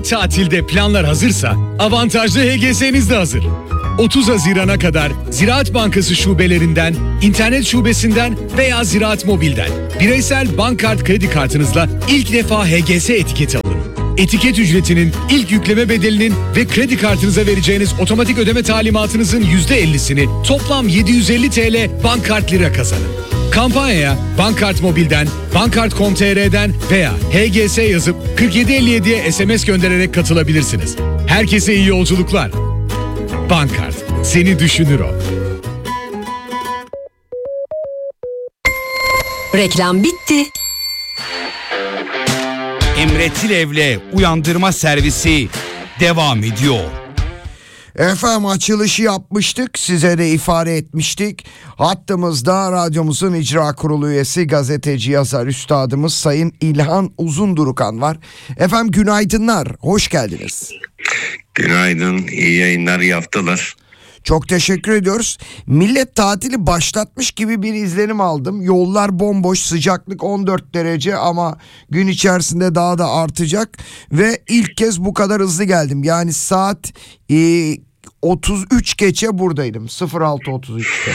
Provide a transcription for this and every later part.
tatilde planlar hazırsa avantajlı HGS'niz de hazır. 30 Haziran'a kadar Ziraat Bankası şubelerinden, internet şubesinden veya Ziraat Mobil'den bireysel bankkart kredi kartınızla ilk defa HGS etiketi alın. Etiket ücretinin, ilk yükleme bedelinin ve kredi kartınıza vereceğiniz otomatik ödeme talimatınızın %50'sini toplam 750 TL Bankkart Lira kazanın. Kampanyaya Bankkart Mobil'den, bankkart.com.tr'den veya HGS yazıp 4757'ye SMS göndererek katılabilirsiniz. Herkese iyi yolculuklar. Bankkart, seni düşünür o. Reklam bitti. Emre Tilev'le uyandırma servisi devam ediyor. Efendim, açılışı yapmıştık, size de ifade etmiştik. Hattımızda radyomuzun icra kurulu üyesi, gazeteci, yazar üstadımız Sayın İlhan Uzundurukan var. Efendim günaydınlar, hoş geldiniz. Günaydın, iyi yayınlar, iyi haftalar. Çok teşekkür ediyoruz. Millet tatili başlatmış gibi bir izlenim aldım. Yollar bomboş, sıcaklık 14 derece ama gün içerisinde daha da artacak. Ve ilk kez bu kadar hızlı geldim. Yani saat 33 geçe buradaydım. 06.33'te.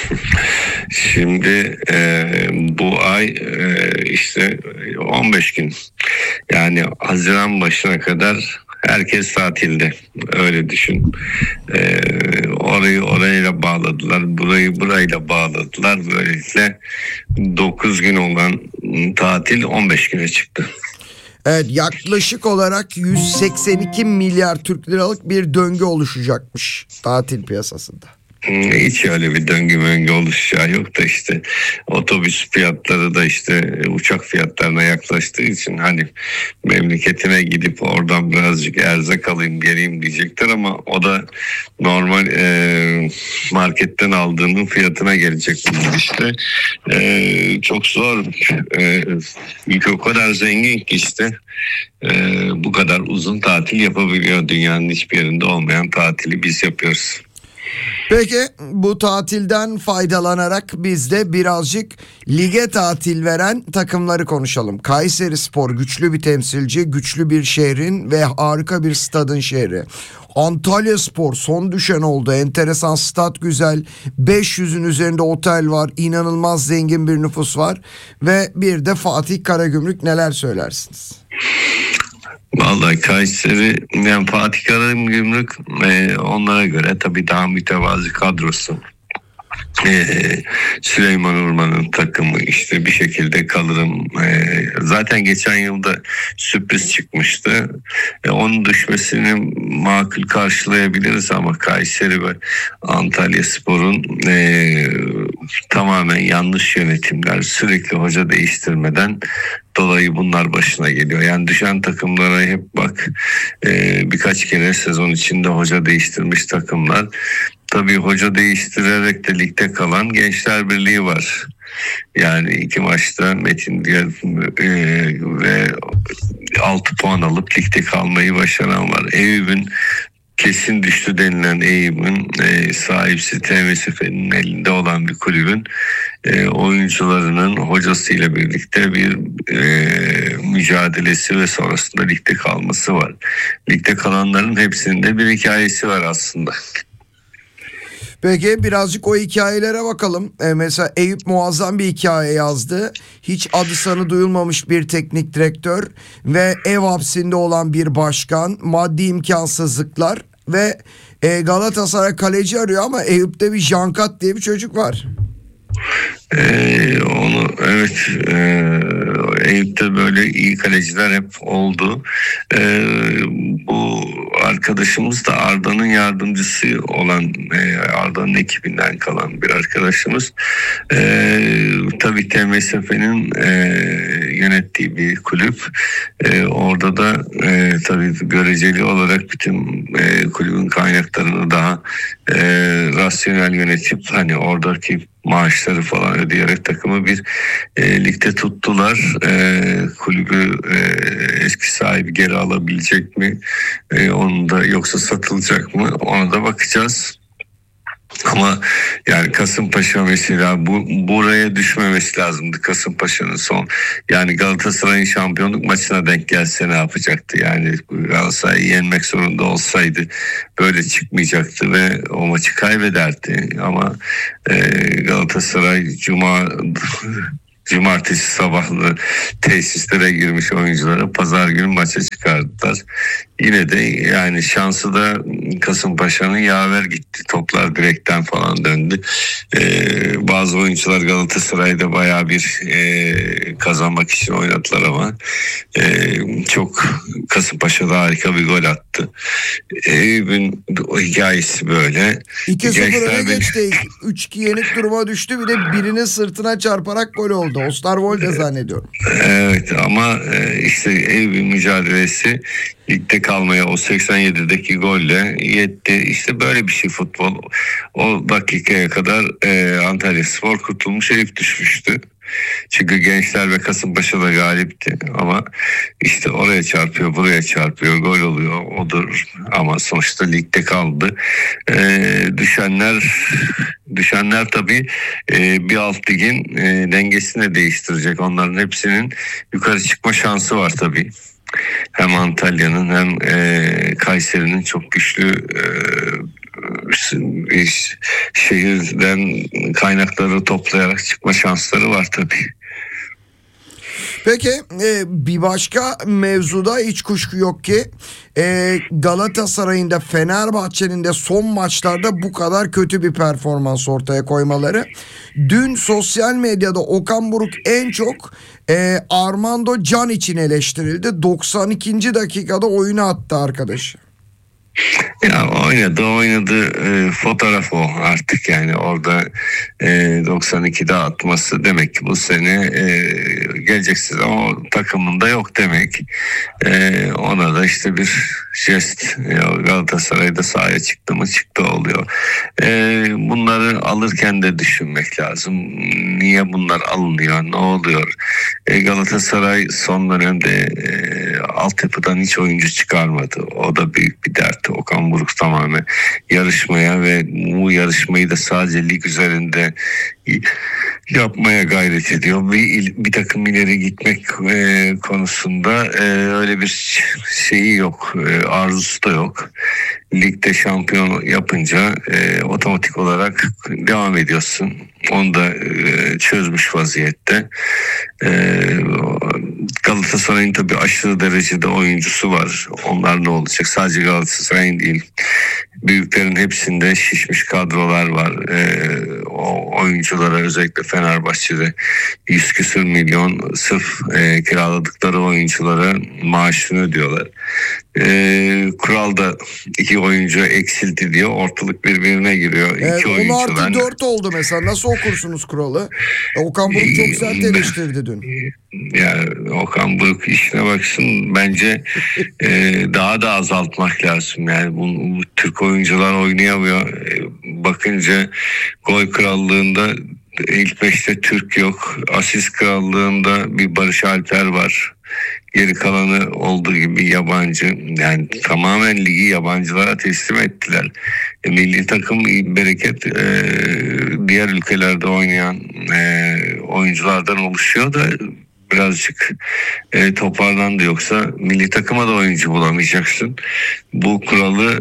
Şimdi bu ay işte 15 gün, yani Haziran başına kadar herkes tatilde, öyle düşün. Orayı orayla bağladılar, burayı burayla bağladılar. Böylelikle 9 gün olan tatil 15 güne çıktı. Evet, yaklaşık olarak 182 milyar Türk liralık bir döngü oluşacakmış tatil piyasasında. Hiç öyle bir döngü oluşacağı yok da işte otobüs fiyatları da işte uçak fiyatlarına yaklaştığı için hani memleketine gidip oradan birazcık erzak alayım geleyim diyecekler ama o da normal marketten aldığının fiyatına gelecek işte. Çok zor. Ülke o kadar zengin ki işte bu kadar uzun tatil yapabiliyor. Dünyanın hiçbir yerinde olmayan tatili biz yapıyoruz. Peki bu tatilden faydalanarak biz de birazcık lige tatil veren takımları konuşalım. Kayserispor güçlü bir temsilci, güçlü bir şehrin ve harika bir stadın şehri. Antalyaspor son düşen oldu. Enteresan, stat güzel. 500'ün üzerinde otel var. İnanılmaz zengin bir nüfus var. Ve bir de Fatih Karagümrük, neler söylersiniz? Vallahi Kayseri, yani Fatih Karagümrük onlara göre tabii daha mütevazı kadrosu. Süleyman Urman'ın takımı işte bir şekilde kalırım. Zaten geçen yılda sürpriz çıkmıştı. Onun düşmesini makul karşılayabiliriz ama Kayseri ve Antalyaspor'un tamamen yanlış yönetimler, sürekli hoca değiştirmeden dolayı bunlar başına geliyor. Yani düşen takımlara hep bak, birkaç kere sezon içinde hoca değiştirmiş takımlar. Tabii hoca değiştirerek de ligde kalan Gençler Birliği var. Yani 2 maçta Metin ve 6 puan alıp ligde kalmayı başaran var. Eyüp'ün kesin düştü denilen Eyüp'ün sahipsi TMSF'nin elinde olan bir kulübün oyuncularının hocasıyla birlikte bir mücadelesi ve sonrasında ligde kalması var. Ligde kalanların hepsinde bir hikayesi var aslında. Peki birazcık o hikayelere bakalım. Mesela Eyüp muazzam bir hikaye yazdı. Hiç adı sanı duyulmamış bir teknik direktör ve ev hapsinde olan bir başkan, maddi imkansızlıklar ve Galatasaray kaleci arıyor ama Eyüp'te bir Jankat diye bir çocuk var. Onu evet, Eyüp'te böyle iyi kaleciler hep oldu. Bu arkadaşımız da Arda'nın yardımcısı olan, Arda'nın ekibinden kalan bir arkadaşımız. Tabii TMSF'nin yönettiği bir kulüp. Orada da tabii göreceli olarak bütün kulübün kaynaklarını daha rasyonel yönetip hani oradaki maaşları falan ödeyerek takımı bir ligde tuttular. Kulübü eski sahibi geri alabilecek mi? Onu da, yoksa satılacak mı? Ona da bakacağız. Ama yani Kasımpaşa mesela buraya düşmemesi lazımdı Kasımpaşa'nın son. Yani Galatasaray'ın şampiyonluk maçına denk gelse ne yapacaktı? Yani Galatasaray'ı yenmek zorunda olsaydı böyle çıkmayacaktı ve o maçı kaybederdi. Ama Galatasaray Cumartesi sabahlı tesislere girmiş oyuncuları pazar günü maça çıkardılar. Yine de yani şansı da Kasımpaşa'nın yaver gitti. Toplar direkten falan döndü. Bazı oyuncular Galatasaray'da bayağı bir kazanmak için oynadılar ama çok Kasımpaşa'da harika bir gol attı. Eyüp'ün hikayesi böyle. 2-0 öne geçti. 3-2 yenik duruma düştü. Bir de birinin sırtına çarparak gol oldu. Osterwolde zannediyorum. Evet ama işte Eyüp'ün mücadelesi ligde kalmaya o 87'deki golle yetti. İşte böyle bir şey futbol. O dakikaya kadar Antalyaspor kurtulmuş, Eyüp düşmüştü. Çünkü Gençler ve Kasımpaşa da galipti ama işte oraya çarpıyor, buraya çarpıyor, gol oluyor, odur ama sonuçta ligde kaldı. Düşenler tabii bir alt ligin dengesini değiştirecek. Onların hepsinin yukarı çıkma şansı var tabii. Hem Antalya'nın hem Kayseri'nin çok güçlü şehirden kaynakları toplayarak çıkma şansları var tabii. Peki bir başka mevzuda hiç kuşku yok ki Galatasaray'ın da Fenerbahçe'nin de son maçlarda bu kadar kötü bir performans ortaya koymaları. Dün sosyal medyada Okan Buruk en çok Armando Can için eleştirildi. 92. dakikada oyuna attı arkadaşı. Ya oynadı fotoğraf o artık yani orada 92'de atması demek ki bu sene gelecek sezon o takımında yok demek. Ona da işte bir jest, Galatasaray'da sahaya çıktı mı çıktı oluyor. Bunları alırken de düşünmek lazım. Niye bunlar alınıyor, ne oluyor? Galatasaray son dönemde altyapıdan hiç oyuncu çıkarmadı. O da büyük bir dert. Okan Buruk tamamen yarışmaya ve bu yarışmayı da sadece lig üzerinde yapmaya gayret ediyor. Bir takım ileri gitmek konusunda öyle bir şeyi yok, arzusu da yok. Ligde şampiyon yapınca otomatik olarak devam ediyorsun. Onu da çözmüş vaziyette. Galatasaray'ın tabii aşırı derecede oyuncusu var. Onlar ne olacak? Sadece Galatasaray'ın değil. Büyüklerin hepsinde şişmiş kadrolar var. O oyunculara özellikle Fenerbahçe'de 100 küsur milyon sırf kiraladıkları oyunculara maaşını ödüyorlar. Kuralda 2 oyuncu eksildi diyor. Ortalık birbirine giriyor. Evet, 10+4 oldu mesela. Nasıl okursunuz kuralı? Okan Buruk çok sert eleştirdi dün. Yani Okan Buruk işine baksın, bence daha da azaltmak lazım. Yani bu Türk oyuncular oynayamıyor. Bakınca gol krallığında ilk 5'te Türk yok. Asist krallığında bir Barış Alper var. Geri kalanı olduğu gibi yabancı. Yani tamamen ligi yabancılara teslim ettiler. Milli takım bereket diğer ülkelerde oynayan oyunculardan oluşuyor da birazcık toparlandı, yoksa milli takıma da oyuncu bulamayacaksın. Bu kuralı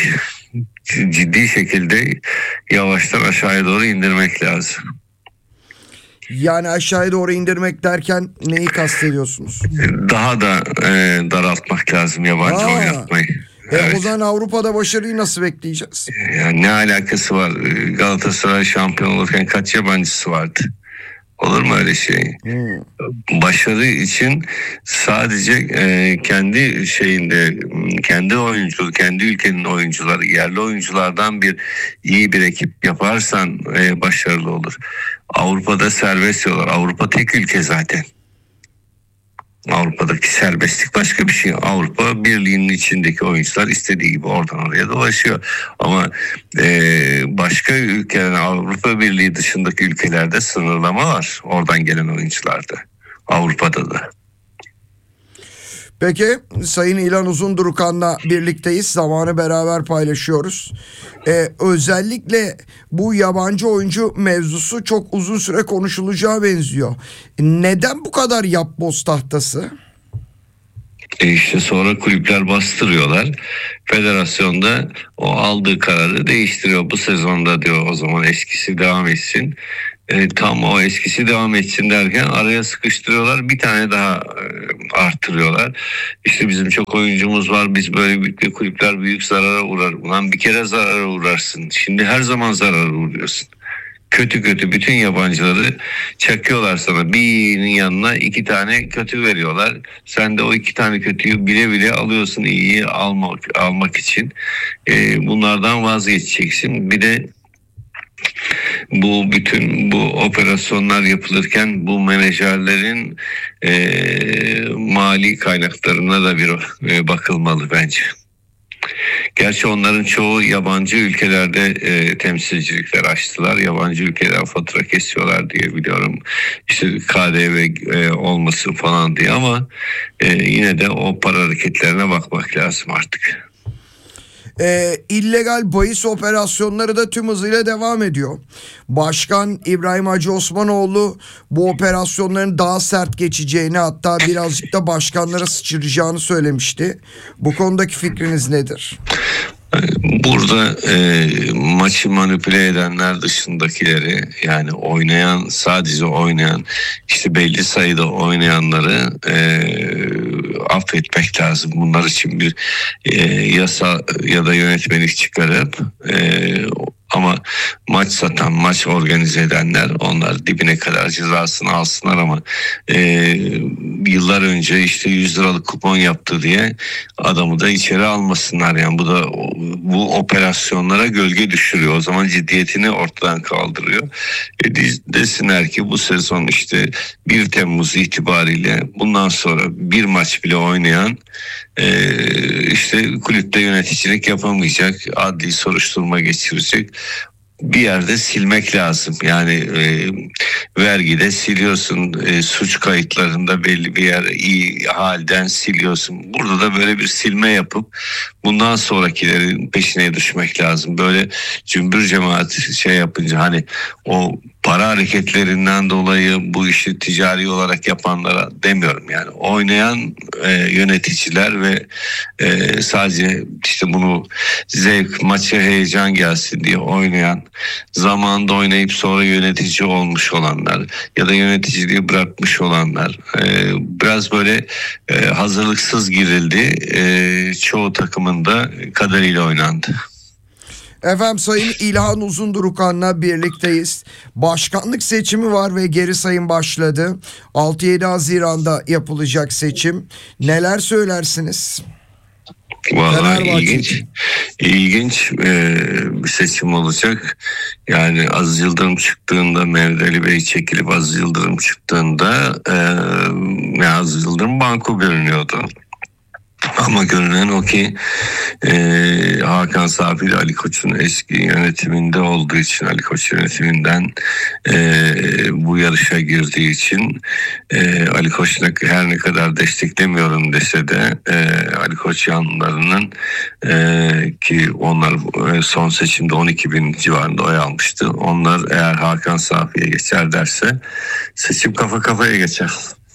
ciddi şekilde yavaştan aşağıya doğru indirmek lazım. Yani aşağıya doğru indirmek derken neyi kastediyorsunuz? Daha da daraltmak lazım yabancı oynatmayı. Evet. O zaman Avrupa'da başarıyı nasıl bekleyeceğiz? Yani ne alakası var? Galatasaray şampiyon olurken kaç yabancısı vardı? Olur mu öyle şey? Başarı için sadece kendi şeyinde, kendi ülkenin oyuncuları, yerli oyunculardan iyi bir ekip yaparsan başarılı olur. Avrupa'da serbest diyorlar. Avrupa tek ülke zaten. Avrupa'daki serbestlik başka bir şey. Avrupa Birliği'nin içindeki oyuncular istediği gibi oradan oraya dolaşıyor. Ama başka ülkeler, Avrupa Birliği dışındaki ülkelerde sınırlama var. Oradan gelen oyuncularda. Avrupa'da da. Peki Sayın İlhan Uzundurukan'la birlikteyiz. Zamanı beraber paylaşıyoruz. Özellikle bu yabancı oyuncu mevzusu çok uzun süre konuşulacağı benziyor. Neden bu kadar yapboz tahtası? İşte sonra kulüpler bastırıyorlar. Federasyon da o aldığı kararı değiştiriyor. Bu sezonda diyor o zaman eskisi devam etsin. Tam o eskisi devam etsin derken araya sıkıştırıyorlar. Bir tane daha arttırıyorlar. İşte bizim çok oyuncumuz var. Biz böyle büyük kulüpler büyük zarara uğrar. Ulan bir kere zarara uğrarsın. Şimdi her zaman zarara uğruyorsun. Kötü bütün yabancıları çakıyorlar sana. Birinin yanına 2 tane kötü veriyorlar. Sen de o 2 tane kötüyü bile bile alıyorsun iyiyi almak için. Bunlardan vazgeçeceksin. Bir de bütün bu operasyonlar yapılırken bu menajerlerin mali kaynaklarına da bir bakılmalı bence. Gerçi onların çoğu yabancı ülkelerde temsilcilikler açtılar. Yabancı ülkeler fatura kesiyorlar diye biliyorum. İşte KDV olması falan diye ama yine de o para hareketlerine bakmak lazım artık. İllegal bahis operasyonları da tüm hızıyla devam ediyor. Başkan İbrahim Hacı Osmanoğlu bu operasyonların daha sert geçeceğini, hatta birazcık da başkanlara sıçrayacağını söylemişti. Bu konudaki fikriniz nedir? Burada maçı manipüle edenler dışındakileri, yani sadece oynayan işte belli sayıda oynayanları affetmek lazım. Bunlar için bir yasa ya da yönetmelik çıkarıp ama maç satan, maç organize edenler, onlar dibine kadar cezasını alsınlar ama yıllar önce işte 100 liralık kupon yaptı diye adamı da içeri almasınlar. Yani bu operasyonlara gölge düşürüyor. O zaman ciddiyetini ortadan kaldırıyor. Desinler ki bu sezon işte 1 Temmuz itibariyle bundan sonra bir maç bile oynayan işte kulüpte yöneticilik yapamayacak, adli soruşturma geçirecek. Bir yerde silmek lazım. Yani vergide siliyorsun, suç kayıtlarında belli bir yer iyi halden siliyorsun. Burada da böyle bir silme yapıp bundan sonrakilerin peşine düşmek lazım. Böyle cümbür cemaat yapınca, hani o para hareketlerinden dolayı bu işi ticari olarak yapanlara demiyorum, yani oynayan yöneticiler ve sadece işte bunu zevk, maça heyecan gelsin diye oynayan, zamanında oynayıp sonra yönetici olmuş olanlar ya da yöneticiliği bırakmış olanlar, biraz böyle hazırlıksız girildi, çoğu takımın da kaderıyla oynandı. Efendim, Sayın İlhan Uzundurukan'la birlikteyiz. Başkanlık seçimi var ve geri sayım başladı. 6-7 Haziran'da yapılacak seçim. Neler söylersiniz? Vallahi ilginç bir seçim olacak. Yani Aziz Yıldırım çıktığında, Mehmet Ali Bey çekilip Aziz Yıldırım çıktığında Aziz Yıldırım banko görünüyordu. Ama görünen o ki Hakan Safi ile Ali Koç'un eski yönetiminde olduğu için, Ali Koç yönetiminden bu yarışa girdiği için Ali Koç her ne kadar desteklemiyorum dese de Ali Koç yanlarının ki onlar son seçimde 12.000 civarında oy almıştı. Onlar eğer Hakan Safi'ye geçer derse seçim kafa kafaya geçer.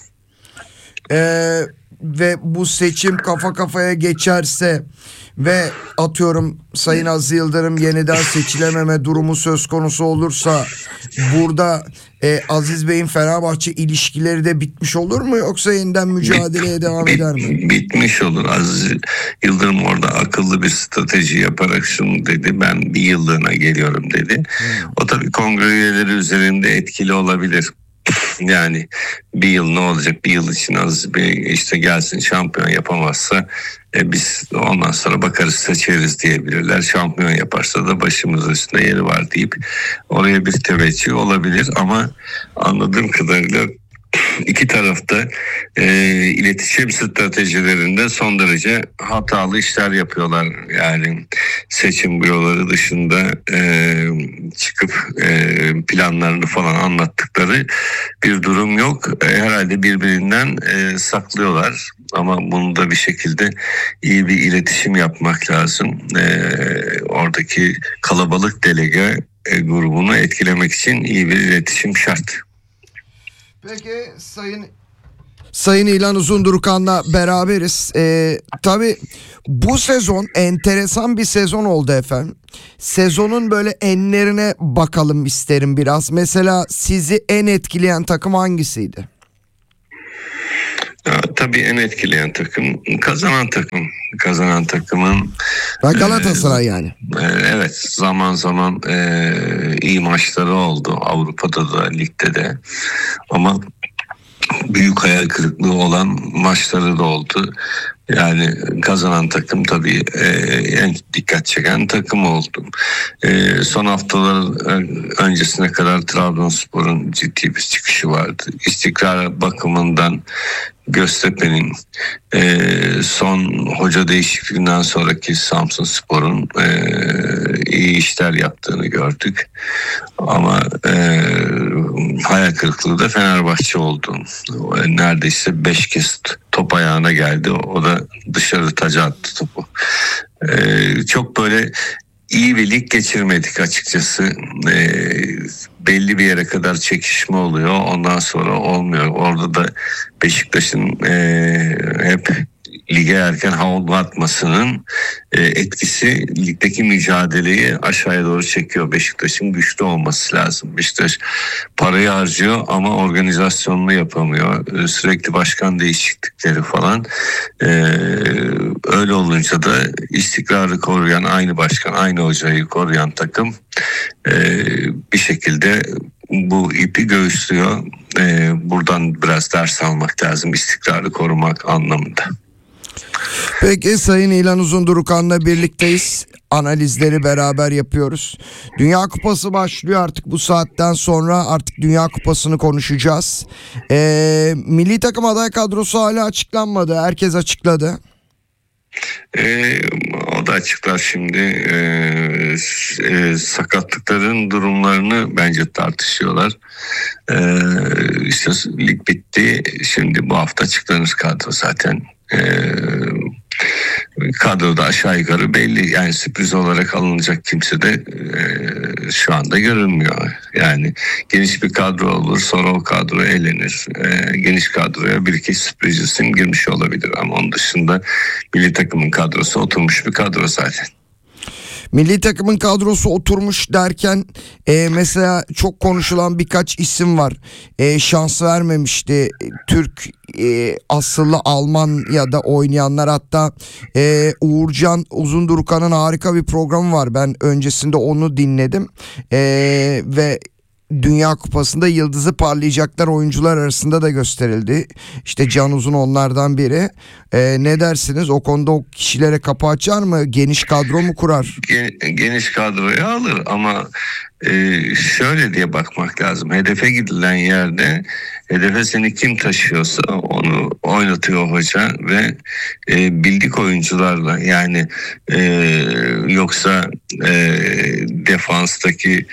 Ve bu seçim kafa kafaya geçerse ve atıyorum Sayın Aziz Yıldırım yeniden seçilememe durumu söz konusu olursa, burada Aziz Bey'in Fenerbahçe ilişkileri de bitmiş olur mu, yoksa yeniden mücadeleye devam eder mi? Bitmiş olur. Aziz Yıldırım orada akıllı bir strateji yaparak şunu dedi: ben bir yıllığına geliyorum dedi. O tabii kongre üyeleri üzerinde etkili olabilir. Yani bir yıl ne olacak? Bir yıl için Aziz Bey işte gelsin, şampiyon yapamazsa biz ondan sonra bakarız, seçeriz diyebilirler. Şampiyon yaparsa da başımızın üstünde yeri var deyip oraya bir teveccüh olabilir. Ama anladığım kadarıyla iki tarafta iletişim stratejilerinde son derece hatalı işler yapıyorlar. Yani seçim büroları dışında çıkıp planlarını falan anlattıkları bir durum yok. Herhalde birbirinden saklıyorlar. ama bunu da bir şekilde iyi bir iletişim yapmak lazım. Oradaki kalabalık delege grubunu etkilemek için iyi bir iletişim şart. Peki Sayın İlhan Uzundurkan'la beraberiz. Tabii bu sezon enteresan bir sezon oldu efendim. Sezonun böyle enlerine bakalım isterim biraz. Mesela sizi en etkileyen takım hangisiydi? Ya, tabii en etkileyen takım kazanan takım. Kazanan takımın Galatasaray yani. Evet, zaman zaman iyi maçları oldu. Avrupa'da da, ligde de. Ama büyük hayal kırıklığı olan maçları da oldu. Yani kazanan takım tabii en dikkat çeken takım oldu. Son haftalar öncesine kadar Trabzonspor'un ciddi bir çıkışı vardı. İstikrar bakımından Göztepe'nin son hoca değişikliğinden sonraki Samsunspor'un iyi işler yaptığını gördük. Ama hayal kırıklığı da Fenerbahçe oldu. Neredeyse 5 kez top ayağına geldi. O da dışarı taca attı topu. Çok böyle iyi bir lig geçirmedik açıkçası. Belli bir yere kadar çekişme oluyor. Ondan sonra olmuyor. Orada da Beşiktaş'ın hep lige erken havlu atmasının etkisi ligdeki mücadeleyi aşağıya doğru çekiyor. Beşiktaş'ın güçlü olması lazım. Beşiktaş parayı harcıyor ama organizasyonunu yapamıyor. Sürekli başkan değişiklikleri falan. Öyle olunca da istikrarı koruyan, aynı başkan, aynı hocayı koruyan takım bir şekilde bu ipi göğüslüyor. Buradan biraz ders almak lazım, istikrarı korumak anlamında. Peki Sayın İlhan Uzundurkan'la birlikteyiz. Analizleri beraber yapıyoruz. Dünya Kupası başlıyor artık, bu saatten sonra artık Dünya Kupası'nı konuşacağız. Milli takım aday kadrosu hala açıklanmadı. Herkes açıkladı. O da açıklar şimdi. Sakatlıkların durumlarını bence tartışıyorlar. İşte lig bitti. Şimdi bu hafta açıklanır kadro zaten. Kadroda aşağı yukarı belli. Yani sürpriz olarak alınacak kimse de şu anda görünmüyor. Yani geniş bir kadro olur, sonra o kadro elenir. Geniş kadroya bir iki sürpriz isim girmiş olabilir ama onun dışında milli takımın kadrosu oturmuş bir kadro zaten. Milli takımın kadrosu oturmuş derken mesela çok konuşulan birkaç isim var. Şans vermemişti Türk asıllı Almanya'da oynayanlar, hatta Uğurcan Uzundurkan'ın harika bir programı var. Ben öncesinde onu dinledim ve Dünya Kupası'nda yıldızı parlayacaklar oyuncular arasında da gösterildi. İşte Can Uzun onlardan biri. Ne dersiniz? O konuda o kişilere kapı açar mı? Geniş kadro mu kurar? Geniş kadroyu alır ama şöyle diye bakmak lazım. Hedefe gidilen yerde hedefe seni kim taşıyorsa onu oynatıyor hoca ve bildik oyuncularla, yani yoksa defanstaki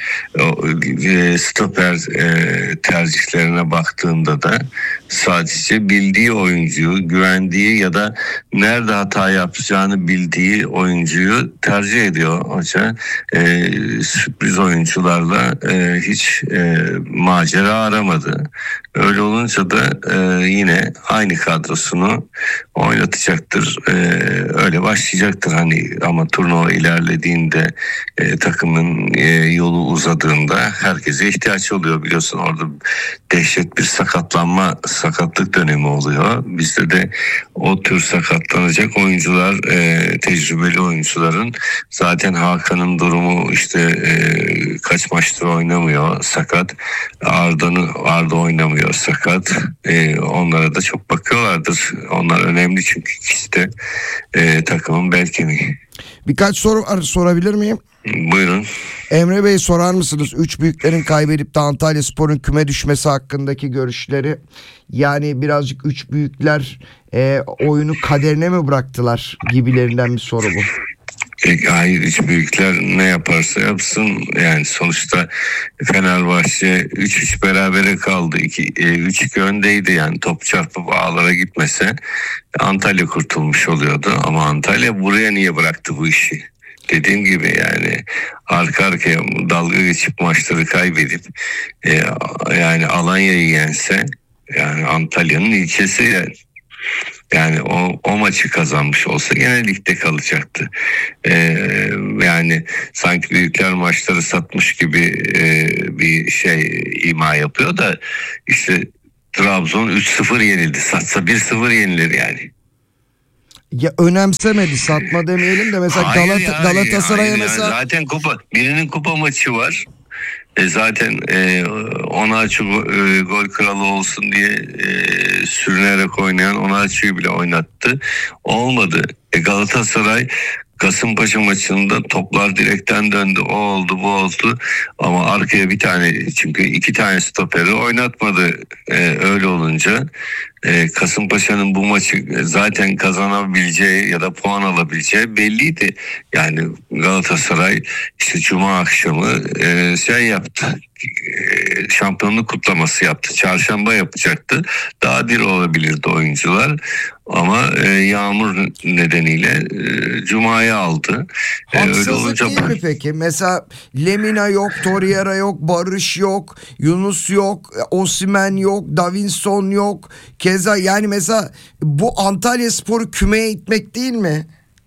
stoper tercihlerine baktığında da sadece bildiği oyuncuyu, güvendiği ya da nerede hata yapacağını bildiği oyuncuyu tercih ediyor hoca. Sürpriz oyuncularla hiç macera aramadı. Öyle olunca da yine aynı kadrosunu oynatacaktır. Öyle başlayacaktır hani, ama turnuva ilerlediğinde takımın yolu uzadığında herkese ihtiyaç oluyor, biliyorsun. Orada dehşet bir sakatlık dönemi oluyor. Bizde de o tür sakatlanacak oyuncular, tecrübeli oyuncuların, zaten Hakan'ın durumu işte kaç maçtır oynamıyor, sakat. Arda oynamıyor, sakat. Onlara da çok bakıyorlardır. Onlar önemli çünkü ikisi de takımın bel kemiği. Birkaç soru var, sorabilir miyim? Buyurun. Emre Bey, sorar mısınız? Üç büyüklerin kaybedip de Antalyaspor'un küme düşmesi hakkındaki görüşleri. Yani birazcık üç büyükler oyunu kaderine mi bıraktılar gibilerinden bir soru bu. Hayır, üç büyükler ne yaparsa yapsın yani sonuçta Fenerbahçe 3-3 berabere kaldı. 3-2 öndeydi yani, top çarpıp ağlara gitmese Antalya kurtulmuş oluyordu ama Antalya buraya niye bıraktı bu işi? Dediğim gibi yani arka arkaya dalga geçip maçları kaybedip yani Alanya'yı yense, yani Antalya'nın ilçesi yani o maçı kazanmış olsa gene ligde kalacaktı. Yani sanki büyükler maçları satmış gibi bir şey ima yapıyor da işte Trabzon 3-0 yenildi. Satsa 1-0 yenilir yani. Ya önemsemedi, satma demeyelim de mesela Galatasaray'a mesela zaten birinin kupa maçı var. Zaten Onaçu gol kralı olsun diye sürünerek oynayan Onaçu'yu bile oynattı. Olmadı. Galatasaray Kasımpaşa maçında toplar direkten döndü. O oldu, bu oldu. Ama arkaya bir tane, çünkü 2 tane stoperi oynatmadı. Öyle olunca Kasımpaşa'nın bu maçı zaten kazanabileceği ya da puan alabileceği belliydi. Yani Galatasaray işte Cuma akşamı şey yaptı. Şampiyonluk kutlaması yaptı. Çarşamba yapacaktı. Daha diri olabilirdi oyuncular. Ama yağmur nedeniyle Cuma'ya aldı. haksızlık değil mi peki? Mesela Lemina yok, Torreira yok, Barış yok, Yunus yok, Osimhen yok, Davinson yok. Keza yani mesela bu Antalyaspor'u kümeye itmek değil mi?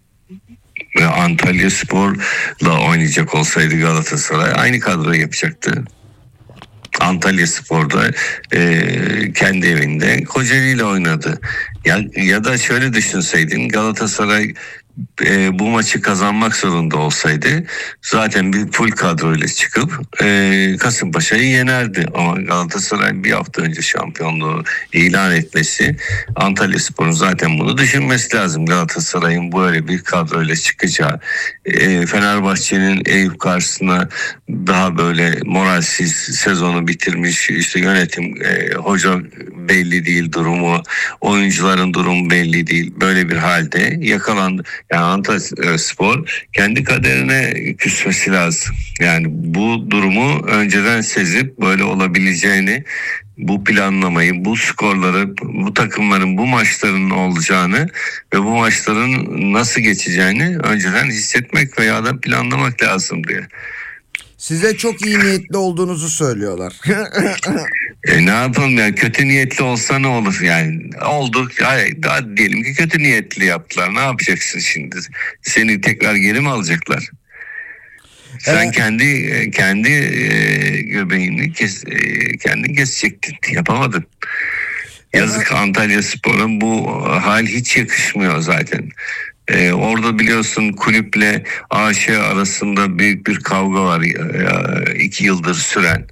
Antalyaspor'la oynayacak olsaydı Galatasaray aynı kadroyu yapacaktı. Antalyaspor'da kendi evinde Kocaeli ile oynadı. Ya da şöyle düşünseydin, Galatasaray bu maçı kazanmak zorunda olsaydı zaten bir full kadroyla çıkıp Kasımpaşa'yı yenerdi. Ama Galatasaray bir hafta önce şampiyonluğu ilan etmesi, Antalyaspor'un zaten bunu düşünmesi lazım. Galatasaray'ın böyle bir kadroyla çıkacağı, Fenerbahçe'nin Eyüp karşısına daha böyle moralsiz sezonu bitirmiş, işte yönetim, hoca belli değil durumu, oyuncuların durumu belli değil, böyle bir halde yakalandı. Yani Antalyaspor kendi kaderine küsmesi lazım. Yani bu durumu önceden sezip böyle olabileceğini, bu planlamayı, bu skorları, bu takımların bu maçların olacağını ve bu maçların nasıl geçeceğini önceden hissetmek veya da planlamak lazım diye. Size çok iyi niyetli olduğunuzu söylüyorlar. Ne yapalım ya, kötü niyetli olsa ne olur yani, oldu daha diyelim ki kötü niyetli yaptılar, ne yapacaksın şimdi, seni tekrar geri mi alacaklar? Sen kendi göbeğini kendin kesecektin, yapamadın. Yazık Antalyaspor'un bu hal hiç yakışmıyor zaten. Orada biliyorsun kulüple AŞ arasında büyük bir kavga var 2 yıldır süren.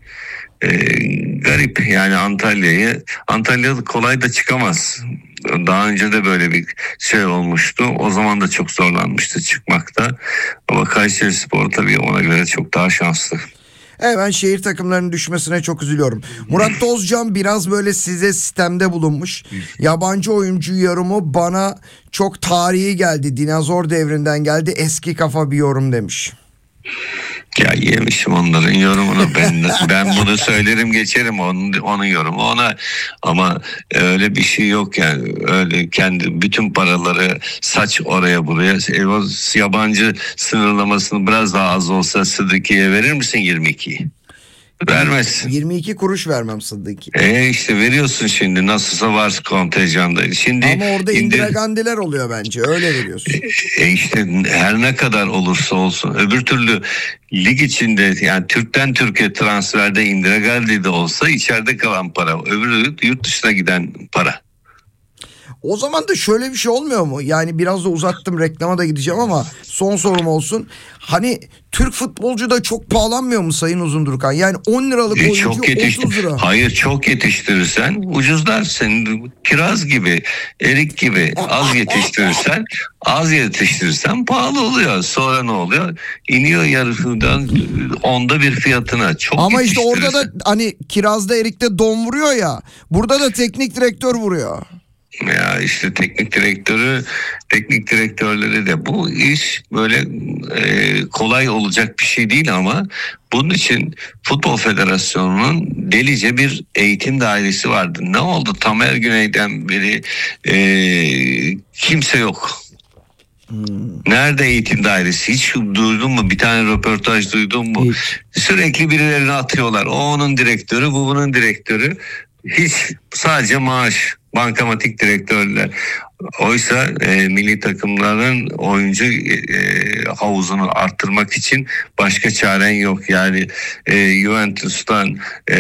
Garip yani, Antalya kolay da çıkamaz. Daha önce de böyle bir şey olmuştu. O zaman da çok zorlanmıştı çıkmakta. Ama Kayserispor tabii ona göre çok daha şanslı. Evet, ben şehir takımlarının düşmesine çok üzülüyorum. Murat Tozcan biraz böyle size sistemde bulunmuş. Yabancı oyuncu yorumu bana çok tarihi geldi. Dinozor devrinden geldi. Eski kafa bir yorum demiş. Ya yemişim onların yorumunu, ben bunu söylerim geçerim, onun yorumu ona, ama öyle bir şey yok yani. Öyle kendi bütün paraları saç oraya buraya. Yabancı sınırlamasını biraz daha az olsa Sıddıki'ye verir misin 22'yi? Vermezsin. 22 kuruş vermem Sıddıki. İşte veriyorsun şimdi, nasılsa var kontenjanda. Şimdi ama orada Indira Gandiler oluyor bence, öyle veriyorsun. İşte her ne kadar olursa olsun, öbür türlü lig içinde yani Türk'ten Türkiye transferde Indira Gandhi de olsa içeride kalan para, öbürü yurt dışına giden para. O zaman da şöyle bir şey olmuyor mu? Yani biraz da uzattım, reklama da gideceğim ama son sorum olsun. Hani Türk futbolcu da çok pahalanmıyor mu Sayın Uzundurkan? Yani 10 liralık oyuncu 30 lira. Hayır, çok yetiştirirsen ucuzlar. Senin kiraz gibi, erik gibi az yetiştirirsen pahalı oluyor. Sonra ne oluyor? İniyor yarısından 1/10 fiyatına. Çok ama işte orada da hani kirazda, erikte don vuruyor ya. Burada da teknik direktör vuruyor. Ya işte teknik direktörleri de bu iş böyle kolay olacak bir şey değil ama bunun için Futbol Federasyonu'nun delice bir eğitim dairesi vardı. Ne oldu? Tamer Güney'den beri kimse yok. Nerede eğitim dairesi? Hiç duydun mu? Bir tane röportaj duydun mu? Sürekli birilerini atıyorlar. O onun direktörü, bu bunun direktörü. Hiç, sadece maaş. Bankamatik direktörler. Oysa milli takımların oyuncu havuzunu arttırmak için başka çaren yok. Yani Juventus'tan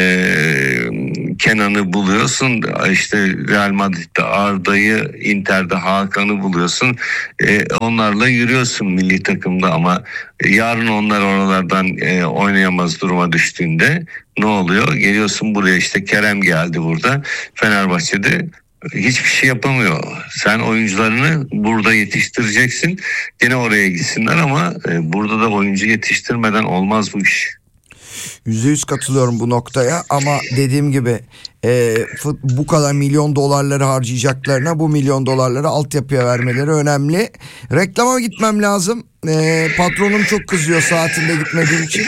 Kenan'ı buluyorsun, işte Real Madrid'de Arda'yı, Inter'de Hakan'ı buluyorsun. Onlarla yürüyorsun milli takımda ama yarın onlar oralardan oynayamaz duruma düştüğünde ne oluyor? Geliyorsun buraya, işte Kerem geldi burada Fenerbahçe'de. Hiçbir şey yapamıyor. Sen oyuncularını burada yetiştireceksin. Gene oraya gitsinler ama burada da oyuncu yetiştirmeden olmaz bu iş. %100 katılıyorum bu noktaya ama dediğim gibi bu kadar milyon dolarları harcayacaklarına bu milyon dolarları altyapıya vermeleri önemli. Reklama gitmem lazım. Patronum çok kızıyor saatinde gitmediğim için.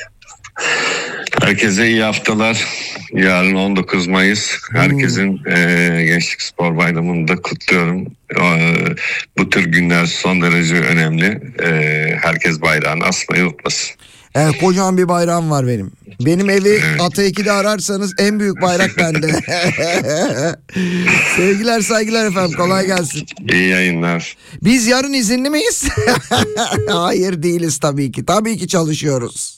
Herkese iyi haftalar. Yarın 19 Mayıs. Herkesin Gençlik Spor Bayramı'nı da kutluyorum. Bu tür günler son derece önemli. Herkes bayrağını asmayı unutmasın. Kocaman bir bayrağım var benim. Benim evi Ata2'de ararsanız en büyük bayrak bende. Sevgiler saygılar efendim, kolay gelsin. İyi yayınlar. Biz yarın izinli miyiz? Hayır değiliz tabii ki. Tabii ki çalışıyoruz.